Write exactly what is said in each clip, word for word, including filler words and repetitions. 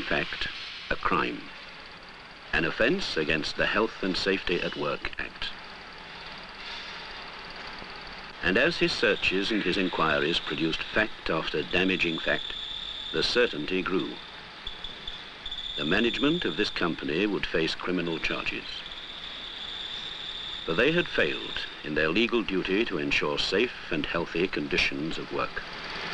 in fact a crime, an offence against the Health and Safety at Work Act. And as his searches and his inquiries produced fact after damaging fact, the certainty grew. The management of this company would face criminal charges. For they had failed in their legal duty to ensure safe and healthy conditions of work.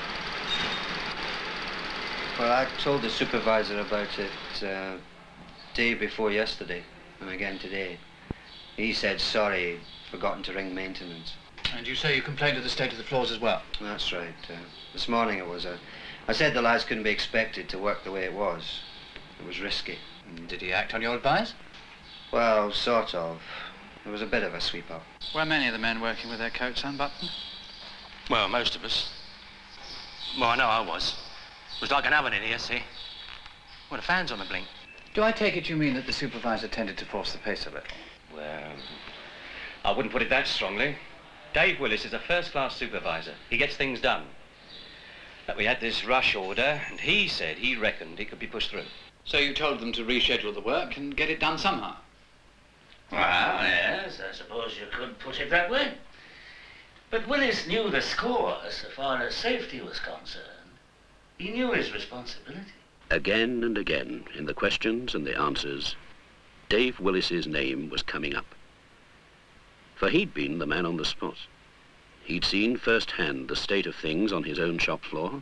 Well, I told the supervisor about it uh, day before yesterday, and again today. He said sorry, he'd forgotten to ring maintenance. And you say you complained of the state of the floors as well? That's right. Uh, this morning it was. Uh, I said the lads couldn't be expected to work the way it was. It was risky. And did he act on your advice? Well, sort of. It was a bit of a sweep-up. Were many of the men working with their coats unbuttoned? Well, most of us. Well, I know I was. It was like an oven in here, see? Well, the fan's on the blink. Do I take it you mean that the supervisor tended to force the pace a little? Well, I wouldn't put it that strongly. Dave Willis is a first-class supervisor. He gets things done. But we had this rush order, and he said he reckoned it could be pushed through. So you told them to reschedule the work and get it done somehow? Well, yes, I suppose you could put it that way. But Willis knew the score so far as safety was concerned. He knew his responsibility. Again and again, in the questions and the answers, Dave Willis's name was coming up. For he'd been the man on the spot. He'd seen firsthand the state of things on his own shop floor.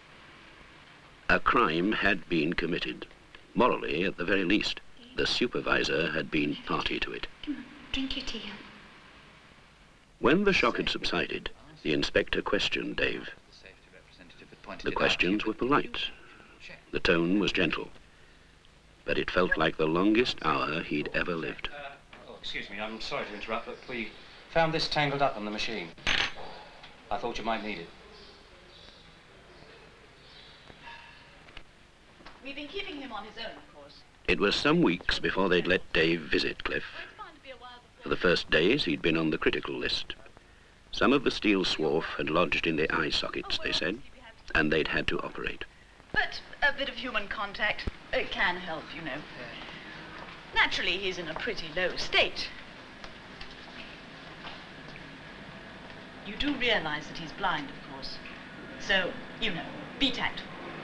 A crime had been committed. Morally, at the very least, the supervisor had been party to it. Come on, drink your tea. When the shock had subsided, the inspector questioned Dave. The questions were polite. The tone was gentle. But it felt like the longest hour he'd ever lived. Uh, oh, excuse me, I'm sorry to interrupt, but we found this tangled up on the machine. I thought you might need it. We've been keeping him on his own, of course. It was some weeks before they'd let Dave visit Cliff. For the first days, he'd been on the critical list. Some of the steel swarf had lodged in the eye sockets, they said, and they'd had to operate. But a bit of human contact uh, can help, you know. Naturally, he's in a pretty low state. You do realize that he's blind, of course. So, you know, be tactful.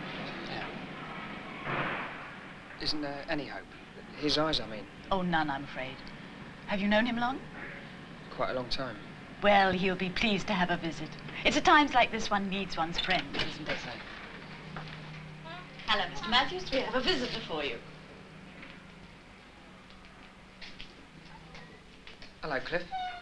Yeah. Isn't there any hope? His eyes, I mean. Oh, none, I'm afraid. Have you known him long? Quite a long time. Well, he'll be pleased to have a visit. It's at times like this one needs one's friends, isn't it? Hello, Mister Matthews. We have a visitor for you. Hello, Cliff.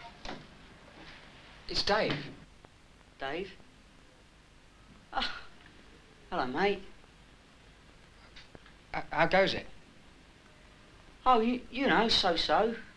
It's Dave. Dave? Oh, hello, mate. H- how goes it? Oh, you, you know, so-so.